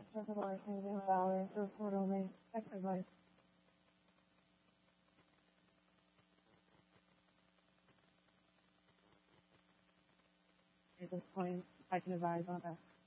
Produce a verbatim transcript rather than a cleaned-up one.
certain license invalid, report only, text advice. At this point, I can advise on that.